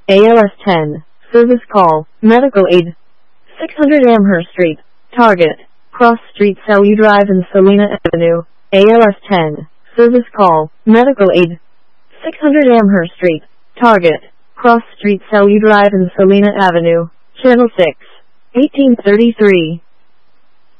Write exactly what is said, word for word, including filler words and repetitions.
A L S ten. Service call. Medical aid. six hundred Amherst Street. Target. Cross Street, Selby Drive and Salina Avenue. A L S ten. Service call. Medical aid. six hundred Amherst Street. Target. Cross Street, Selby Drive and Salina Avenue. Channel six. eighteen thirty-three.